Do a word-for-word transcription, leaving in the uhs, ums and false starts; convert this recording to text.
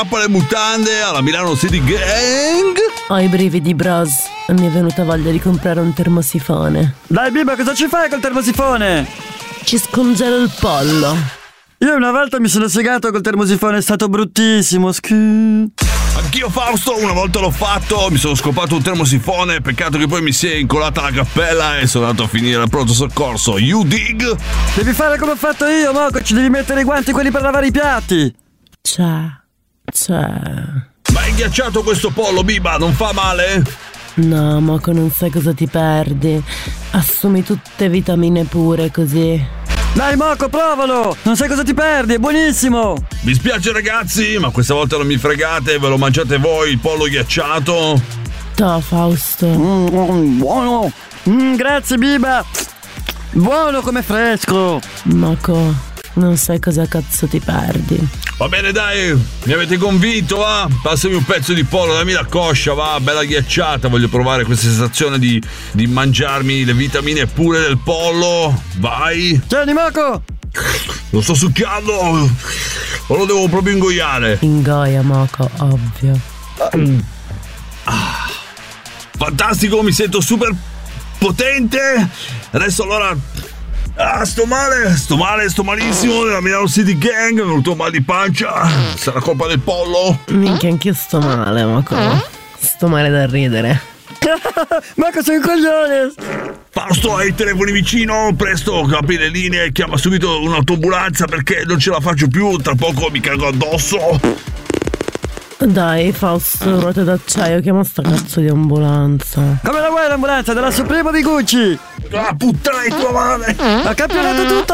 le mutande alla Milano City Gang. Ho i brividi, bros. Mi è venuta voglia di comprare un termosifone. Dai Biba, cosa ci fai col termosifone? Ci scongelo il pollo. Io una volta mi sono segato col termosifone, è stato bruttissimo. Schi... Anch'io, Fausto, una volta l'ho fatto, mi sono scopato un termosifone, peccato che poi mi si è incolata la cappella e sono andato a finire al pronto soccorso. You dig? Devi fare come ho fatto io, Moco, ci devi mettere i guanti quelli per lavare i piatti. C'è, c'è. Ma è ghiacciato questo pollo, Biba, non fa male? No, Moco, non sai cosa ti perdi. Assumi tutte vitamine pure così. Dai Moco, provalo! Non sai cosa ti perdi, è buonissimo! Mi spiace ragazzi, ma questa volta non mi fregate, ve lo mangiate voi il pollo ghiacciato? No, Fausto. Mm, mm, buono! Mm, grazie Biba! Buono come fresco! Moco, non sai cosa cazzo ti perdi. Va bene dai, mi avete convinto, va? Passami un pezzo di pollo, dammi la coscia, va, bella ghiacciata, voglio provare questa sensazione di, di mangiarmi le vitamine pure del pollo, vai! Tieni Moco! Lo sto succhiando, o lo devo proprio ingoiare? Ingoia, Moco, ovvio. Mm. Ah, fantastico, mi sento super potente, adesso allora... Ah, sto male, sto male, sto malissimo nella Milano City Gang, mi è venuto un mal di pancia, sarà colpa del pollo? Minchia, anch'io sto male, Moco. Sto male da ridere. Moco, sei un coglione! Fausto, hai i telefoni vicino? Presto, apri le linee, chiama subito un'autoambulanza perché non ce la faccio più, tra poco mi cago addosso. Dai, Fausto, ruote d'acciaio, chiama sta cazzo di ambulanza. Come la vuoi l'ambulanza? Della Supremo di Gucci! Ah, puttana di tua madre! Ha campionato tutto!